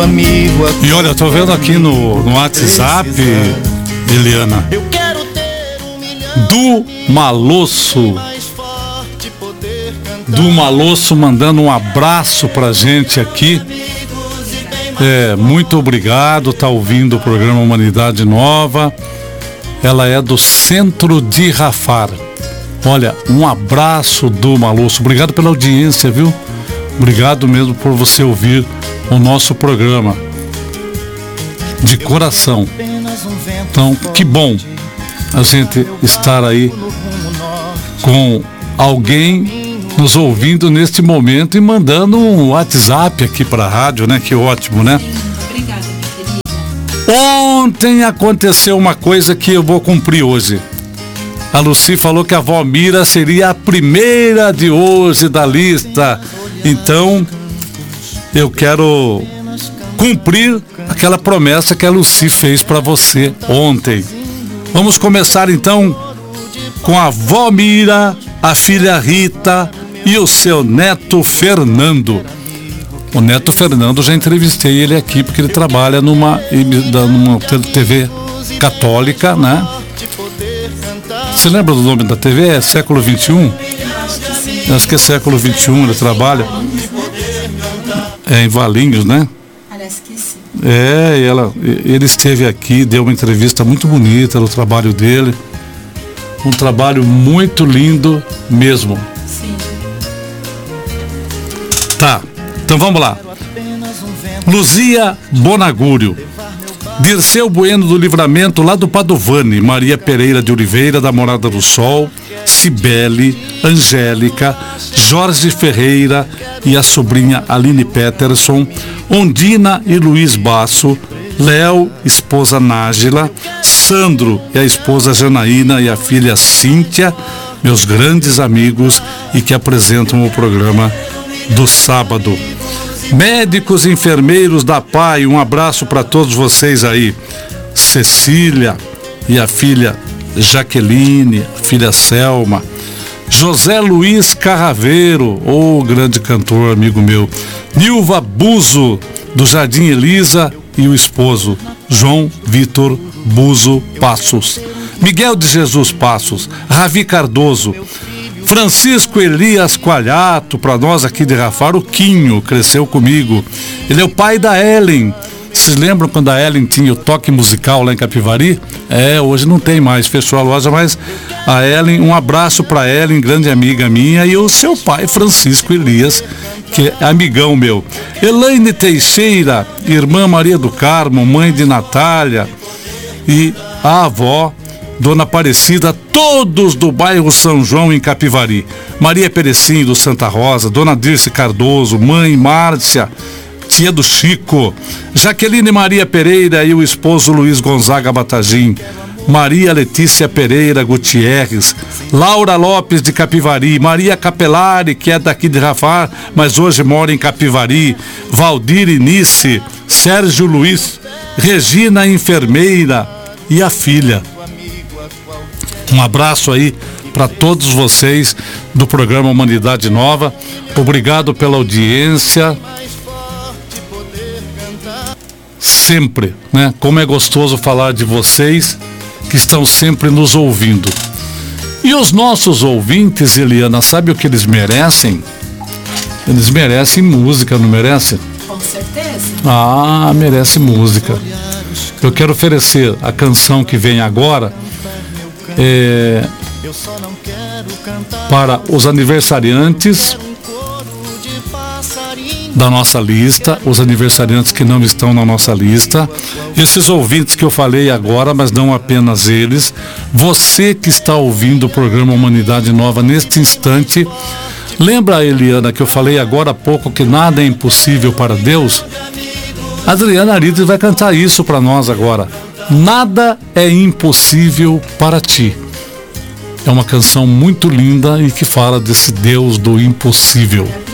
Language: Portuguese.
amigo. E olha, eu tô vendo aqui no WhatsApp, Eliana, do Malosso mandando um abraço pra gente aqui. Muito obrigado, tá ouvindo o programa Humanidade Nova. Ela é do Centro de Rafar. Olha, um abraço do Malosso. Obrigado pela audiência, viu? Obrigado mesmo por você ouvir o nosso programa. De coração. Então, que bom a gente estar aí com alguém nos ouvindo neste momento e mandando um WhatsApp aqui para a rádio, né? Que ótimo, né? Obrigada, minha querida. Ontem aconteceu uma coisa que eu vou cumprir hoje. A Lucy falou que a avó Mira seria a primeira de hoje da lista. Então, eu quero cumprir aquela promessa que a Lucy fez para você ontem. Vamos começar então com a avó Mira, a filha Rita e o seu neto Fernando. O neto Fernando, já entrevistei ele aqui porque ele trabalha numa TV católica, né? Você lembra do nome da TV? É Século XXI? Acho que é Século XXI, ele trabalha. Em Valinhos, né? Parece que sim. Ele esteve aqui, deu uma entrevista muito bonita no trabalho dele. Um trabalho muito lindo mesmo. Sim. Tá, então vamos lá. Luzia Bonagúrio, Dirceu Bueno do Livramento, lá do Padovani, Maria Pereira de Oliveira, da Morada do Sol, Cibele, Angélica, Jorge Ferreira e a sobrinha Aline Peterson, Ondina e Luiz Basso, Léo, esposa Nájila, Sandro e a esposa Janaína e a filha Cíntia, meus grandes amigos e que apresentam o programa do sábado. Médicos e enfermeiros da PAI, um abraço para todos vocês aí. Cecília e a filha Jaqueline, a filha Selma. José Luiz Carraveiro, grande cantor, amigo meu. Nilva Buzo, do Jardim Elisa, e o esposo João Vitor Buzo Passos. Miguel de Jesus Passos, Ravi Cardoso, Francisco Elias Coalhato, para nós aqui de Rafar, o Quinho, cresceu comigo. Ele é o pai da Ellen. Vocês lembram quando a Ellen tinha o toque musical lá em Capivari? Hoje não tem mais, fechou a loja, mas a Ellen, um abraço para Ellen, grande amiga minha, e o seu pai, Francisco Elias, que é amigão meu. Elaine Teixeira, irmã Maria do Carmo, mãe de Natália, e a avó, Dona Aparecida, todos do bairro São João em Capivari. Maria Perecim do Santa Rosa, Dona Dirce Cardoso, mãe Márcia, tia do Chico, Jaqueline Maria Pereira e o esposo Luiz Gonzaga Batagim, Maria Letícia Pereira Gutierrez, Laura Lopes de Capivari, Maria Capelari, que é daqui de Rafar, mas hoje mora em Capivari, Valdir Inice, Sérgio Luiz, Regina Enfermeira e a filha. Um abraço aí para todos vocês do programa Humanidade Nova. Obrigado pela audiência. Sempre, né? Como é gostoso falar de vocês que estão sempre nos ouvindo. E os nossos ouvintes, Eliana, sabe o que eles merecem? Eles merecem música, não merecem? Com certeza. Merece música. Eu quero oferecer a canção que vem agora para os aniversariantes da nossa lista, os aniversariantes que não estão na nossa lista, esses ouvintes que eu falei agora, mas não apenas eles, você que está ouvindo o programa Humanidade Nova neste instante. Lembra, Eliana, que eu falei agora há pouco que nada é impossível para Deus? A Adriana Arides vai cantar isso para nós agora. Nada é impossível para ti. É uma canção muito linda e que fala desse Deus do impossível.